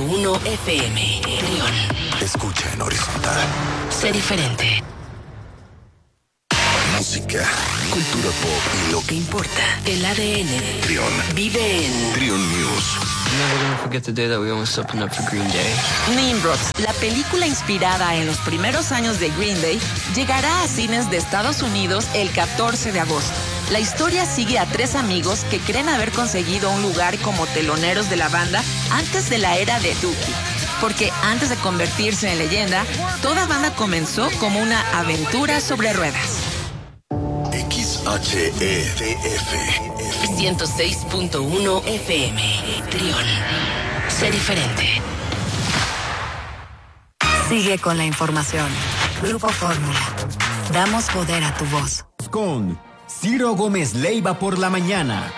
96.1 FM. Trión. Escucha en horizontal. Sé diferente. Música, cultura pop y lo que importa. El ADN. Trión. Vive en Trión News. Never gonna forget the day that we almost opened up for Green Day. Nimrod, la película inspirada en los primeros años de Green Day, llegará a cines de Estados Unidos el 14 de agosto. La historia sigue a 3 amigos que creen haber conseguido un lugar como teloneros de la banda antes de la era de Dookie. Porque antes de convertirse en leyenda, toda banda comenzó como una aventura sobre ruedas. XHETF 106.1 FM. Trión. Sé diferente. Sigue con la información. Grupo Fórmula. Damos poder a tu voz. Con Ciro Gómez Leiva por la mañana.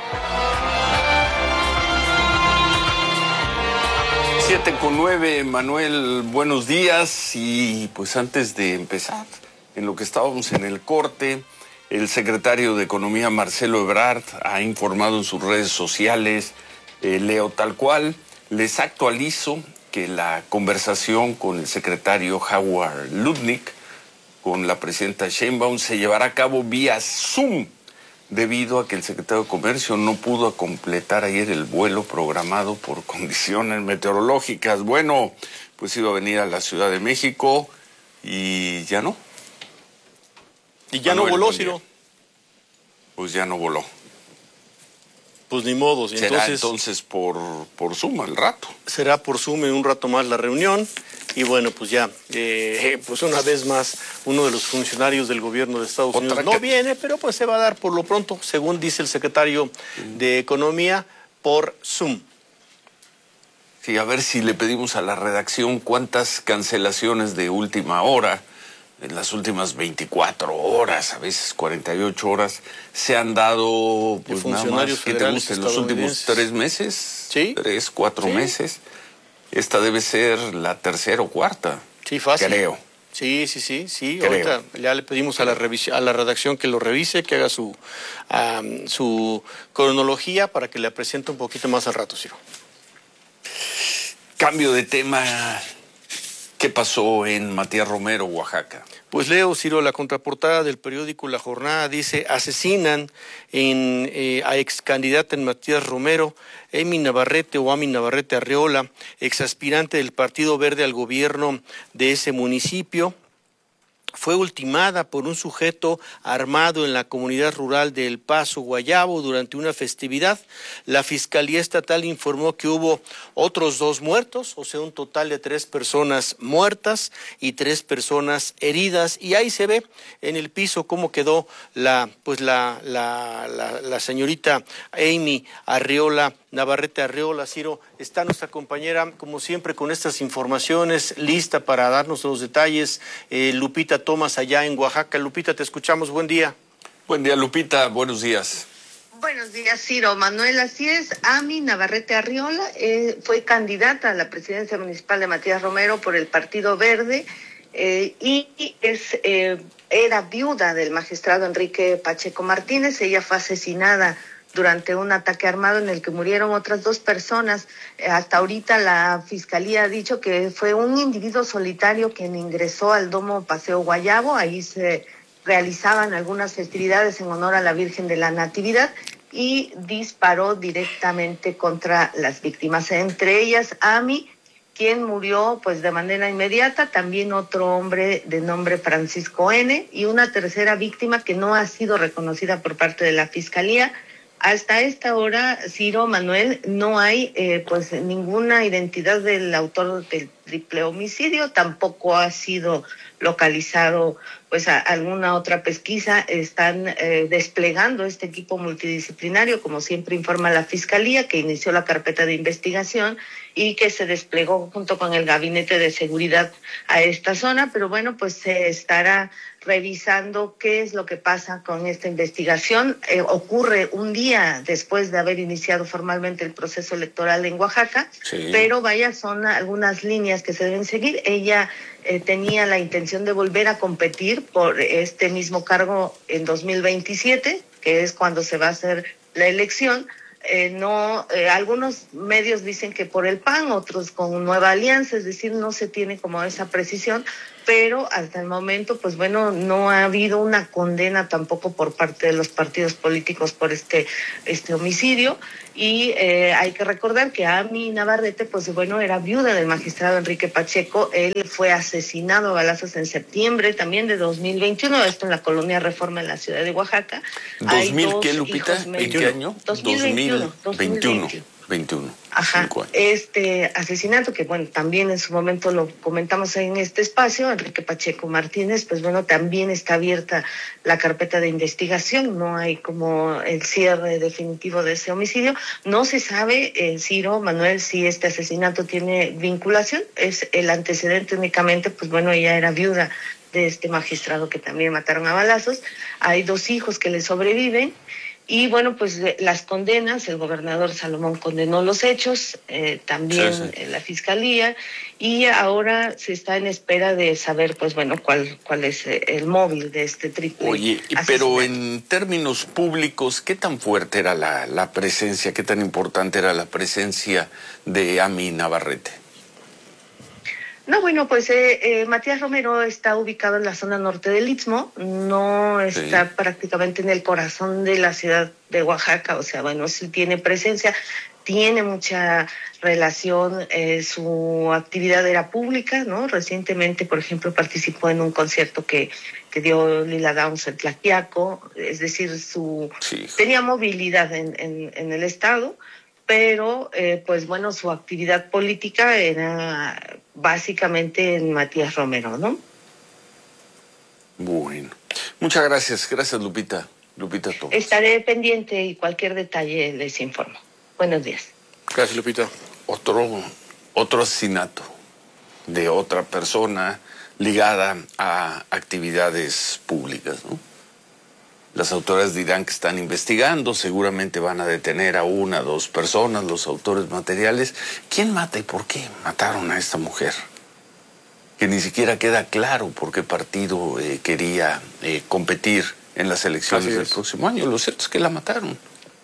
7:09, Manuel, buenos días. Y pues antes de empezar, en lo que estábamos en el corte, el secretario de Economía, Marcelo Ebrard, ha informado en sus redes sociales, leo tal cual, les actualizo que la conversación con el secretario Howard Lutnick, con la presidenta Sheinbaum, se llevará a cabo vía Zoom, debido a que el secretario de Comercio no pudo completar ayer el vuelo programado por condiciones meteorológicas. Bueno, pues iba a venir a la Ciudad de México y ya no. Y ya Manuel, no voló, Ciro. Pues ya no voló. Pues ni modo. Será entonces por Zoom al rato. Será por Zoom en un rato más la reunión. Y bueno, pues ya, pues una vez más, uno de los funcionarios del gobierno de Estados Unidos no viene, pero pues se va a dar por lo pronto, según dice el secretario de Economía, por Zoom. Sí, a ver si le pedimos a la redacción cuántas cancelaciones de última hora, en las últimas 24 horas, a veces 48 horas, se han dado, pues nada más, ¿qué te gusta? En los últimos 3 meses, ¿sí? 3, 4 meses. Esta debe ser la tercera o cuarta. Sí, fácil. Creo. Sí. Creo. Ahorita ya le pedimos a la redacción que lo revise, que haga su cronología para que le presente un poquito más al rato, Ciro. Cambio de tema. ¿Qué pasó en Matías Romero, Oaxaca? Pues leo, Ciro, la contraportada del periódico La Jornada dice: asesinan a ex candidata en Matías Romero, Amy Navarrete Arriola, ex aspirante del Partido Verde al gobierno de ese municipio. Fue ultimada por un sujeto armado en la comunidad rural de El Paso, Guayabo, durante una festividad. La Fiscalía Estatal informó que hubo otros 2 muertos, o sea, un total de 3 personas muertas y 3 personas heridas. Y ahí se ve en el piso cómo quedó la señorita Amy Navarrete Arriola. Ciro, está nuestra compañera, como siempre, con estas informaciones, lista para darnos los detalles. Lupita Tomás, allá en Oaxaca. Lupita, te escuchamos. Buen día. Buen día, Lupita. Buenos días. Buenos días, Ciro. Manuel, así es. Amy Navarrete Arriola fue candidata a la presidencia municipal de Matías Romero por el Partido Verde y era viuda del magistrado Enrique Pacheco Martínez. Ella fue asesinada durante un ataque armado en el que murieron otras 2 personas. Hasta ahorita la Fiscalía ha dicho que fue un individuo solitario quien ingresó al Domo Paseo Guayabo. Ahí se realizaban algunas festividades en honor a la Virgen de la Natividad y disparó directamente contra las víctimas, entre ellas Amy, quien murió pues de manera inmediata, también otro hombre de nombre Francisco N. y una tercera víctima que no ha sido reconocida por parte de la Fiscalía. Hasta esta hora, Ciro, Manuel, no hay pues ninguna identidad del autor del triple homicidio, tampoco ha sido localizado pues alguna otra pesquisa. Están desplegando este equipo multidisciplinario, como siempre informa la Fiscalía, que inició la carpeta de investigación y que se desplegó junto con el Gabinete de Seguridad a esta zona, pero bueno, pues se estará revisando qué es lo que pasa con esta investigación. Ocurre un día después de haber iniciado formalmente el proceso electoral en Oaxaca, sí, pero vaya, son algunas líneas que se deben seguir. Ella tenía la intención de volver a competir por este mismo cargo en 2027, que es cuando se va a hacer la elección, algunos medios dicen que por el PAN, otros con Nueva Alianza, es decir, no se tiene como esa precisión, pero hasta el momento, pues bueno, no ha habido una condena tampoco por parte de los partidos políticos por este homicidio. Y hay que recordar que Ami Navarrete, pues bueno, era viuda del magistrado Enrique Pacheco. Él fue asesinado a balazos en septiembre también de 2021, esto en la colonia Reforma en la ciudad de Oaxaca. ¿2000 qué, Lupita? ¿En qué año? 2021. 21. Ajá, este asesinato que bueno, también en su momento lo comentamos en este espacio, Enrique Pacheco Martínez, pues bueno, también está abierta la carpeta de investigación, no hay como el cierre definitivo de ese homicidio, no se sabe, Ciro, Manuel, si este asesinato tiene vinculación, es el antecedente únicamente, pues bueno, ella era viuda de este magistrado que también mataron a balazos, hay 2 hijos que le sobreviven. Y bueno, pues las condenas, el gobernador Salomón condenó los hechos, también sí. La fiscalía, y ahora se está en espera de saber, pues bueno, cuál es el móvil de este triple. Oye, pero en términos públicos, ¿qué tan fuerte era la presencia, qué tan importante era la presencia de Ami Navarrete? No, bueno, pues Matías Romero está ubicado en la zona norte del Istmo, no está prácticamente en el corazón de la ciudad de Oaxaca, o sea, bueno, sí tiene presencia, tiene mucha relación, su actividad era pública, ¿no? Recientemente, por ejemplo, participó en un concierto que dio Lila Downs en Tlaxiaco, es decir, tenía movilidad en el estado, pero pues bueno, su actividad política era básicamente en Matías Romero, ¿no? Bueno, muchas gracias Lupita Torres. Estaré pendiente y cualquier detalle les informo. Buenos días. Gracias, Lupita. Otro asesinato de otra persona ligada a actividades públicas, ¿no? Las autoridades dirán que están investigando, seguramente van a detener a 1 o 2 personas, los autores materiales. ¿Quién mata y por qué mataron a esta mujer? Que ni siquiera queda claro por qué partido quería competir en las elecciones del próximo año. Lo cierto es que la mataron.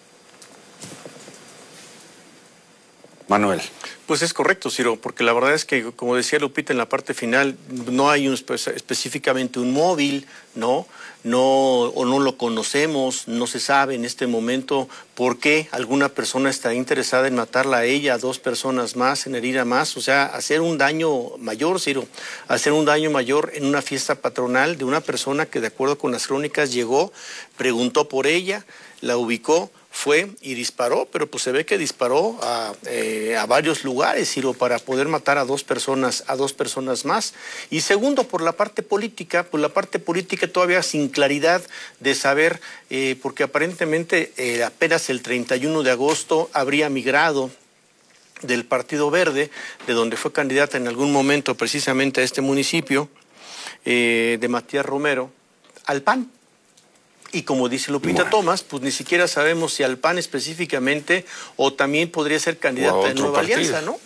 Manuel. Pues es correcto, Ciro, porque la verdad es que, como decía Lupita en la parte final, no hay específicamente un móvil, o no lo conocemos, no se sabe en este momento por qué alguna persona está interesada en matarla a ella, a 2 personas más, en herir a más, o sea, hacer un daño mayor, Ciro, hacer un daño mayor en una fiesta patronal de una persona que, de acuerdo con las crónicas, llegó, preguntó por ella, la ubicó, fue y disparó, pero pues se ve que disparó a varios lugares, Ciro, para poder matar a 2 personas más. Y segundo, por la parte política, todavía sin claridad de saber, porque aparentemente apenas el 31 de agosto habría migrado del Partido Verde, de donde fue candidata en algún momento precisamente a este municipio, de Matías Romero, al PAN. Y como dice Lupita Tomás, pues ni siquiera sabemos si al PAN específicamente o también podría ser candidata de Nueva Alianza, ¿no?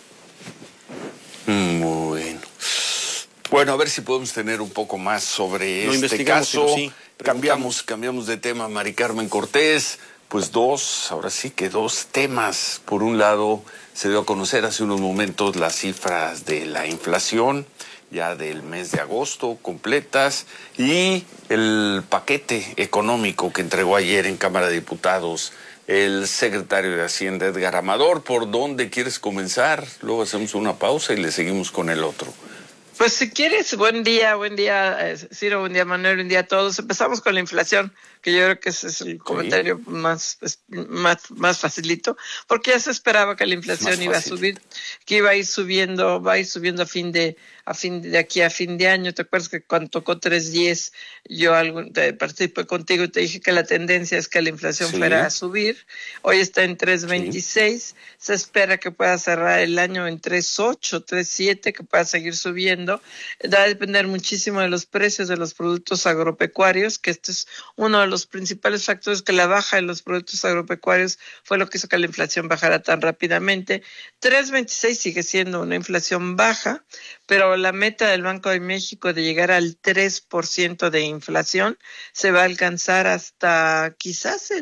Bueno, a ver si podemos tener un poco más sobre este caso. Sí, cambiamos de tema. Mari Carmen Cortés, pues ahora sí que 2 temas. Por un lado, se dio a conocer hace unos momentos las cifras de la inflación, ya del mes de agosto, completas, y el paquete económico que entregó ayer en Cámara de Diputados el secretario de Hacienda, Edgar Amador. ¿Por dónde quieres comenzar? Luego hacemos una pausa y le seguimos con el otro. Pues si quieres, buen día, Ciro, buen día, Manuel, buen día a todos. Empezamos con la inflación, que yo creo que ese es el comentario más facilito, porque ya se esperaba que la inflación iba a subir, que iba a ir subiendo a fin de aquí a fin de año. ¿Te acuerdas que cuando tocó 3.10 yo participé contigo y te dije que la tendencia es que la inflación fuera a subir? Hoy está en 3.26, se espera que pueda cerrar el año en 3.8, 3.7, que pueda seguir subiendo. Va a depender muchísimo de los precios de los productos agropecuarios, que este es uno de los principales factores, que la baja de los productos agropecuarios fue lo que hizo que la inflación bajara tan rápidamente. 3.26 sigue siendo una inflación baja, pero la meta del Banco de México de llegar al 3% de inflación se va a alcanzar hasta quizás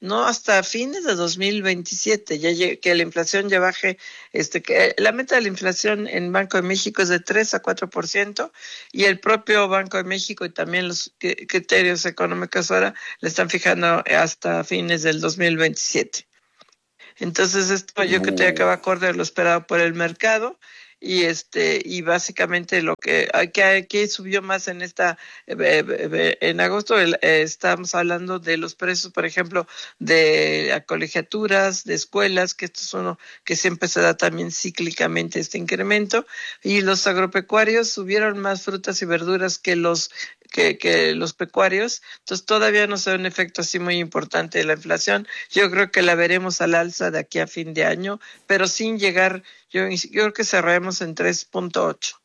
no hasta fines de 2027, que la inflación ya baje, que la meta de la inflación en Banco de México es de 3 a 4%, y el propio Banco de México y también los criterios económicos ahora le están fijando hasta fines del 2027. Entonces esto yo creo que va acorde a lo esperado por el mercado. Y básicamente lo que aquí subió más en en agosto, estamos hablando de los precios, por ejemplo, de colegiaturas, de escuelas, que esto es uno que siempre se da también cíclicamente este incremento, y los agropecuarios subieron más frutas y verduras que los pecuarios, entonces todavía no se ve un efecto así muy importante de la inflación. Yo creo que la veremos al alza de aquí a fin de año, pero sin llegar, yo creo que cerraremos en 3.8.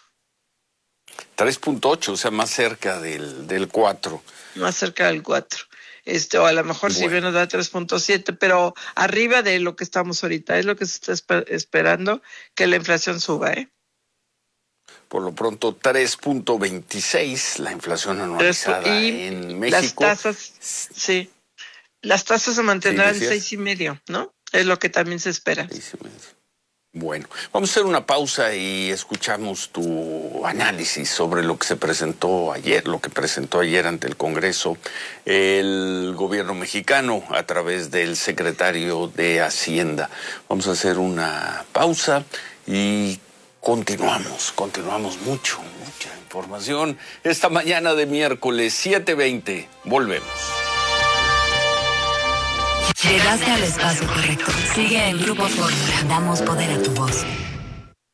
3.8, o sea, más cerca del 4. Más cerca del 4. O a lo mejor si bien nos da 3.7, pero arriba de lo que estamos ahorita, es lo que se está esperando, que la inflación suba, Por lo pronto, 3.26, la inflación anualizada en México. Las tasas se mantendrán en 6.5, ¿no? Es lo que también se espera. 6.5. Bueno, vamos a hacer una pausa y escuchamos tu análisis sobre lo que se presentó ayer, lo que presentó ayer ante el Congreso el gobierno mexicano a través del secretario de Hacienda. Vamos a hacer una pausa y continuamos, mucha información. Esta mañana de miércoles 7:20, volvemos. Llegaste al espacio correcto. Sigue en Grupo Fórmula. Damos poder a tu voz.